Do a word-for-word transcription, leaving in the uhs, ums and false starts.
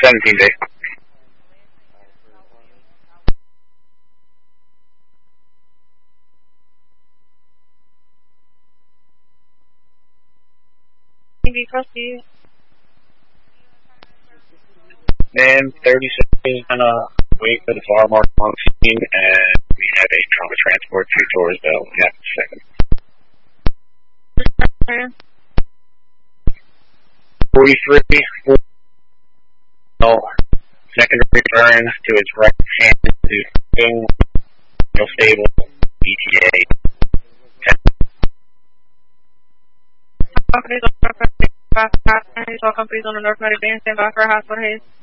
seventeen, Dave. Proceed. Man, thirty-seven is gonna wait for the fire marshal on scene, and we have a trauma transport to Torresville in half a second. forty-three, no, secondary burn to its right hand to Spring, no stable, E T A. All companies on the North Side advance, stand by for a hospital haze.